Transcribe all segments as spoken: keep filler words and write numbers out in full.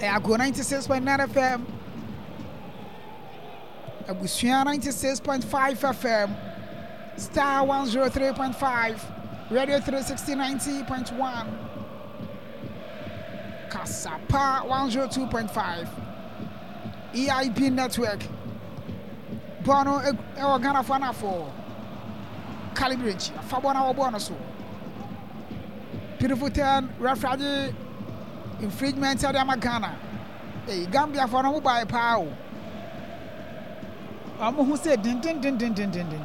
Ago ninety-six point nine F M. Abusia ninety-six point five F M. Star one oh three point five. Radio three sixty ninety point one. Kasapa one oh two point five. E I P Network. Bono e Ghana fana for Calibrate. Fabona Obono so. Beautiful turn, referee infringement at Ghana. Hey, Gambia for no by power. I'm who said din din din din din din din.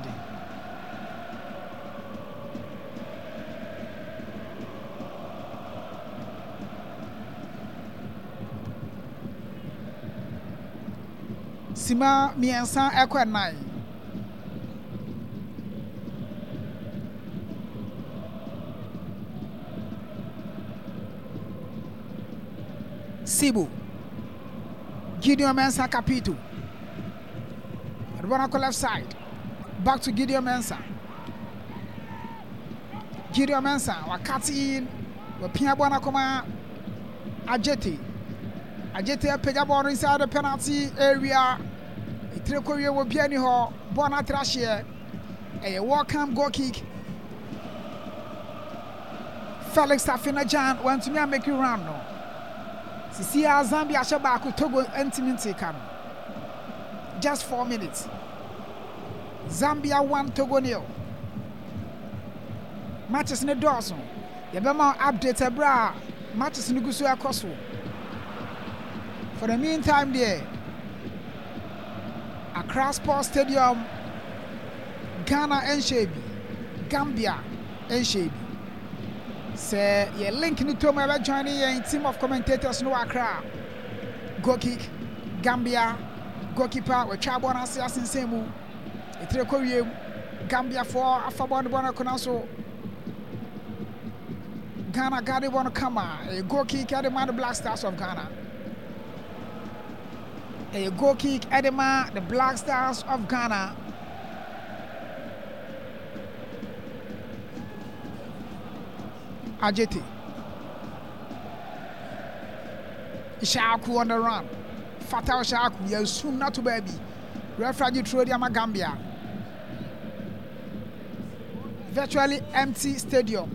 Sima miensa ekwa nine. Sibu Gideon Mensah Capito. Rwanda left side. Back to Gideon Mensah. Gideon Mensah wakati in wapia bwana koma Ajete. Ajete peja bwana inside the penalty area. Itreko wie wo bia ni ho bwana trashie. A welcome goal kick. Felix Afinajan went to me and make you run no. Sisi Zambia shaba ku Togo intimate kan. Just four minutes. Zambia one Togo nil. Matches ne doso. Yebema update bra. Matches ne gusu akoso. For the meantime there, Accra Sports Stadium, Ghana and Shebi, Gambia and Shebi. Say ye link ni to my joining ye team of commentators no Accra. Goal kick, Gambia, goalkeeper we Chabon Asias in Semu. Etreko wie Gambia for Afabon Bona Konaso. Ghana got it wanna come a goal kick at the man the Black Stars of Ghana. A goal kick at the man the Black Stars of Ghana. Ajeti Ishaku on the run. Fatal Shaku, you soon not to baby. Referee through the Gambia. Virtually empty stadium.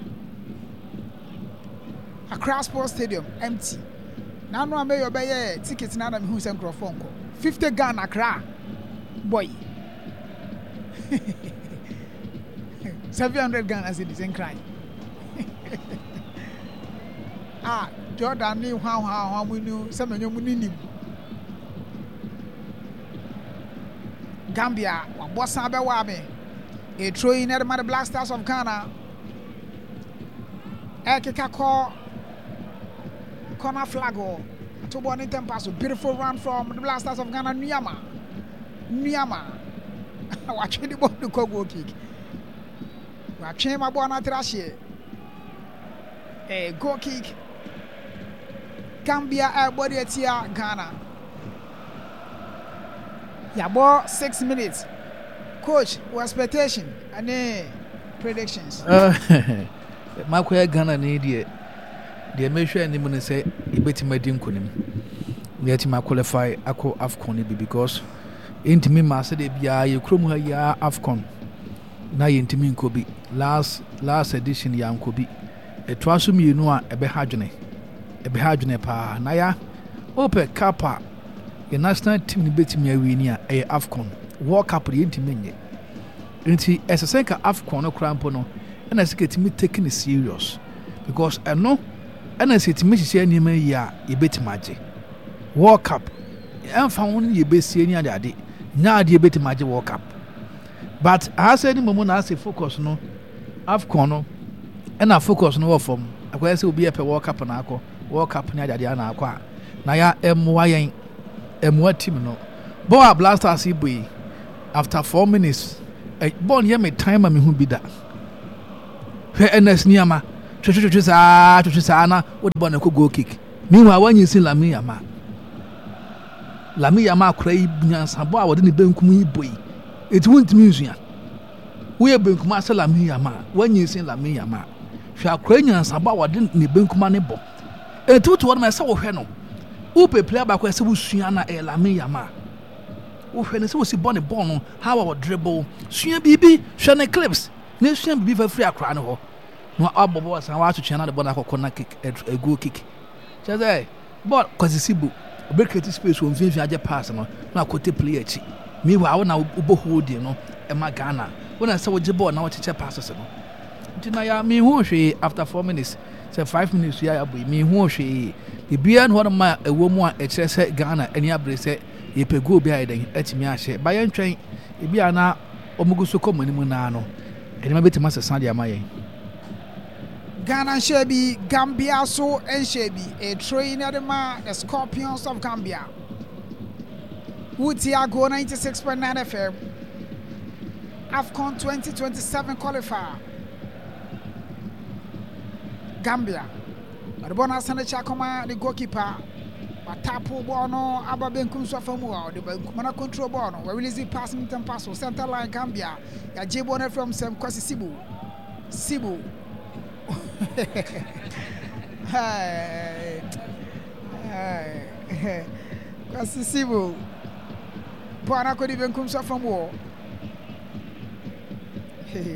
Accra Sports Stadium empty. Now no may obey tickets now I'm who's microphone. fifty Ghana Accra. Boy. seven hundred Ghana citizens cry. Ah, Jordan knew how how we knew some of you knew. Gambia, what's up about me? A throwing at the Black Stars of Ghana. Ekeka call corner flag or to one in pass. Beautiful run from the Black Stars of Ghana. Nyama, Nyama. Watching the ball to goal kick. Watching my boy not trash here. A goal kick. Gambia everybody at here Ghana. Yabo six minutes. Coach, what expectation and uh, predictions? Uh, Makoya Ghana need it. The measure and the money say ibeti medin kunim. We had to qualify ako AFCON because intimi masa de bia ye krom ha ya AFCON. Na ye intimi nkobi last last edition ya nkobi. Etwaso mienu a ebe hadwene. Ebe hadwene pa na ya ope kapa the national team ni betimi awini a e AFCON. World Cup the intimi nye. Nti esese AFCON no krampo no na seketimi taking it serious because eno na seketimi hihye anima yi a ye betimaje World Cup emfa won ye besie ni ade ade nya ade betimaje World Cup but as any momo na say focus no AFCON no na focus no from akwai say obi e pe World Cup na akọ World Cup ni ade ade na akọ na ya emwa yen emwa team no Boa Blasters iboyi after four minutes a born here me time me hu bi da hwe ns niama twetwetwe saa twetwe saa na wo de born ko goal kick meanwhile when you see Lami Yama Lami Yama akra nyansa bo a wo de ne benkum iboyi it won't mean ya we benkum asa Lami Yama when you see Lami Yama hwe akra nyansa bo a wo de ne benkum ne bo etutu wo me say wo hwe no Upe player back where se wusua na e Lamine Yamal. Wo hwe ne se wo si ball ne ball no how our dribble sua bibi hwe ne clips ne sua bibi fa free akra ne ho no abobo san wa atwetwe na the ball na corner kick a goal kick say ball cause sibu obe create space won fin fin age pass no na kote play achi me wa wo na obo hold no e ma Ghana wo na se wo je ball na wo cheche passes no ntina ya me hu hwe after four minutes say five minutes ya ya boy me hu hwe e bia no ma ewo mu a e kire se Ghana ani abre se ye pego bi aiden atimi ahye ba ye ntwen e bia na omugu so komani mu na no eni ma betima sesa dia ma ye Ghana Shebi Gambia so and Shebi a trainer the Scorpions of Gambia. Utiago ninety-six point nine F M AFCON twenty twenty-seven qualifier. Gambia. Arbona Sanacha Koma the goalkeeper. Watapo Bono Ababenkum Sofamua, the Bankumana control Bono, where release passing ten pass center line Gambia. Ya Jebona from Sam Kwasi Sibu. Sibu. Hi. Hi. Kwasi Sibu. Bona Kodi Benkum Sofamua. Hey.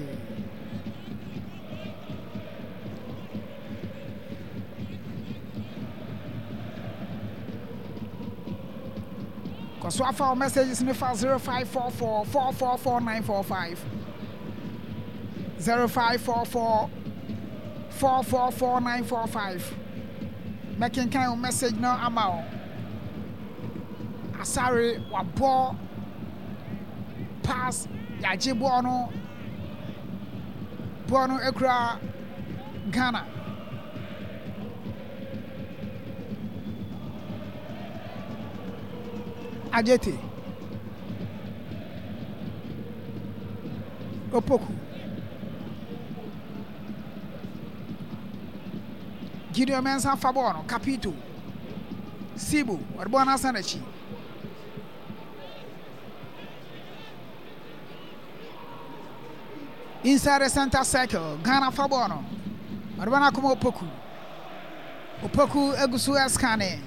So I found messages in the file zero five four four, four four four, nine four five. zero five four four, four four four, nine four five. Making kind of message now I'm out. Asari wabo pass yaji bono bono ekra Ghana. Ajete Opoku Gideon Mensah Fabono Capito Sibu Warbona Sanachi inside the center circle Ghana Fabono Warbona Kuma Opoku Opoku Egusu Eskane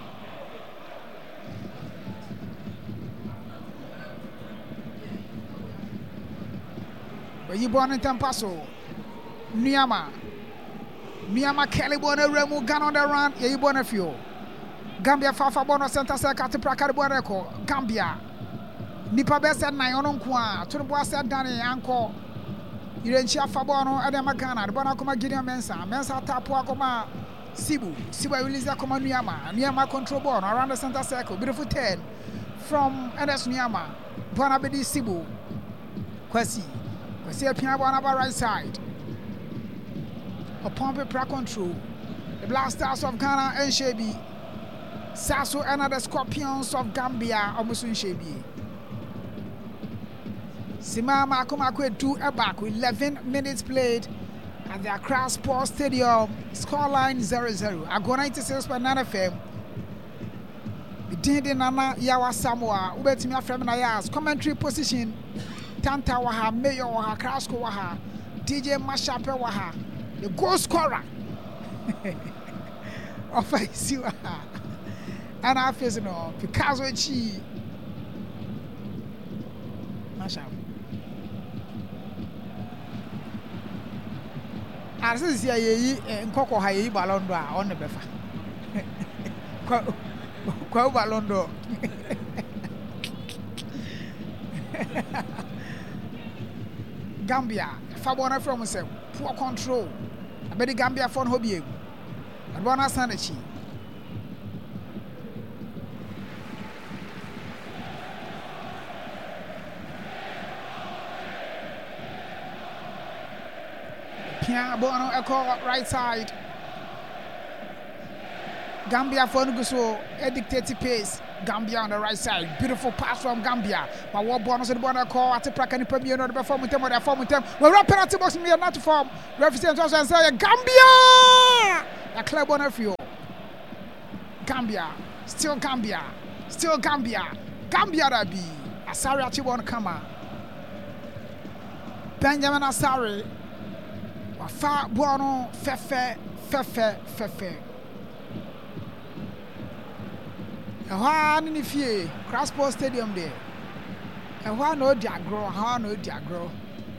you born in Tampaso, Niama, Niama Kelly Bonner Remu, Gun on the run, you born a few. Gambia Fafa Bono Center Secretary Pracarboreco, Gambia, Nipa Best at Nayon Qua, Turbo said Danny, Uncle, you didn't share Fabono, Adamacana, Bonacoma Gideon Mensah, Mensah Tapuacoma, Sibu, Sibu release Akoma Niama, Niama control born around the center circle, beautiful ten from Enes Niama, Bonabedi Sibu, Kwesi. We see a piano on our right side. A pump pra control. The Black Stars of Ghana and Shebi. Sasso and the Scorpions of Gambia almost in Shebi. Simama Akumakwe two a back with eleven minutes played at the Accra Sports Stadium. Scoreline zero zero. Ago ninety-six point nine F M. Bidindi Nana Yawa Samoa. Ubetimi Afremina Yas. Commentary position. Tanta waha, Mayor waha, Krasko waha, D J Mashape waha, the goal scorer. Offensive waha. And I face no Picasso chi. Mashape. As is here ye and Coco Haye Ballon d'Or on the befa. Quo Ballon d'Or. Gambia, Fabona from himself, poor control. I bet the Gambia phone hobby. And one Sanachi. Pia Bono echo right side. Gambia phone goes so a dictated pace. Gambia on the right side. Beautiful pass from Gambia. But what bonus and bonus call at the Prakani Premier or the performance them or the form with them. We're up penalty box me not to form. Represent also and say Gambia! A club on a few. Gambia. Still Gambia. Still Gambia. Gambia Rabi. Asari Achibon Kama. Benjamin Asari. Wafa Bono Fefe Fefe Fefe. ɛhɔ a ne ne fie Crossport Stadium there ɛhɔ a na ɔdi agorɔ ɛhɔ a na ɔdi agorɔ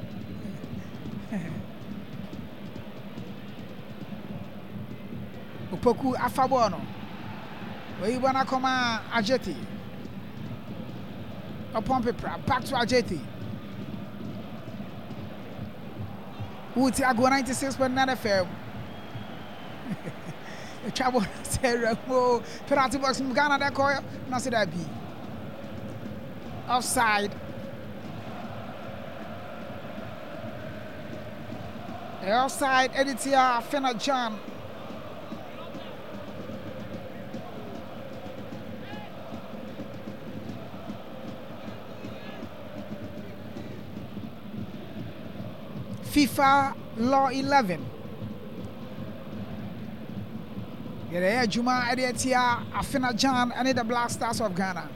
Opoku afa bɔɔl no wɔyi bɔ n'akɔma Ajeti ɔpɔn pepra back to Ajeti wuti agorɔ ninety-six point nine F M etwa bɔɔl sɛ rɛmo penalty box mu Ghana de kɔ na se da bi offside offside editia Fena John FIFA Law eleven. Yere Juma Editia Afena John and the Black Stars of Ghana.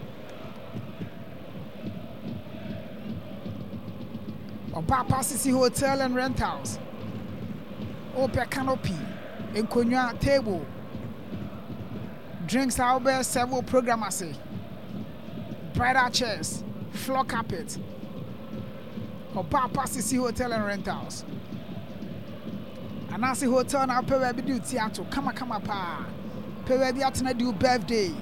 Obapa Sisi Hotel and Rentals. Open canopy. Nkonya table. Drinks out there several programmers. Bridal chairs. Floor carpet. Obapa Sisi Hotel and Rentals. Anasi Hotel na pay we do theater. Kama kama pa. Pay we bi atena do birthday.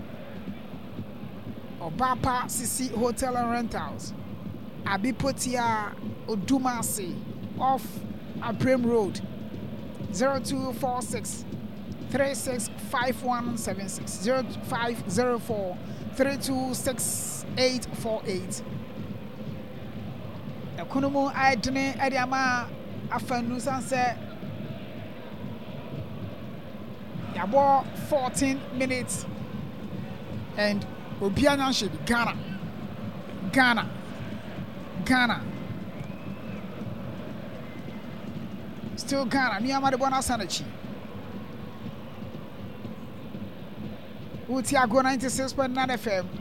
Obapa Sisi Hotel and Rentals. Abi Potia Odumasi off Aprem Road. zero two four six three six five one seven six zero five zero four three two six eight four eight. Kunumu Aidne Ediama Afanu Sanse Yabo fourteen minutes and Obiana should be Ghana. Ghana. Ghana. Still Ghana. Niyama de Bona Sanachi. Utiago ninety-six point nine F M.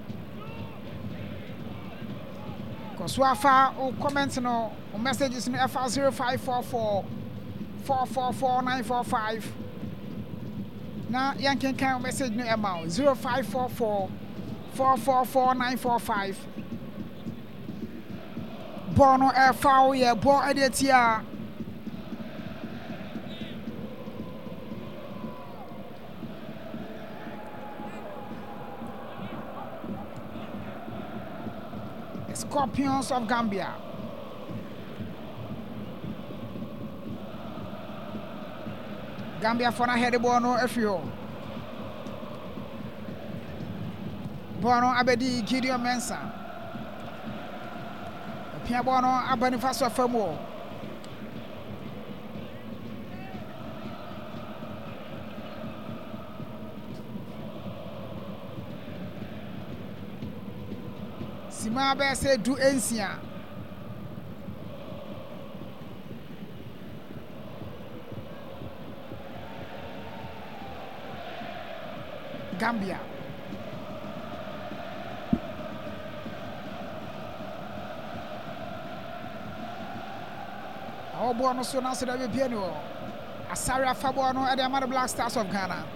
Swafa o comments no o messages no F R zero five four four four four four nine four five na yanken kan message no ema zero five four four four four four nine four five bono e foul ye bo editia Scorpions of Gambia. Gambia for na head bono efio. Bono abedi Gideon Mensah. Pia bono abani faso famo. Sima be say do ensia. Gambia. Our bono so na so da be piano. Asari afabo no e dey Black Stars of Ghana.